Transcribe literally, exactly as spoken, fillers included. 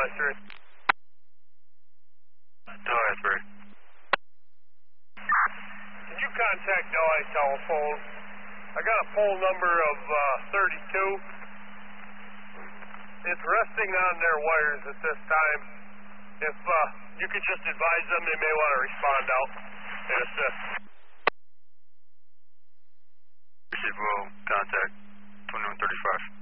Asbury. Delhi Asbury. Can you contact Delhi Telephone? I got a poll number of uh, thirty-two. It's resting on their wires at this time. If uh, you could just advise them, they may want to respond out and assist. Receive will contact twenty-one thirty-five.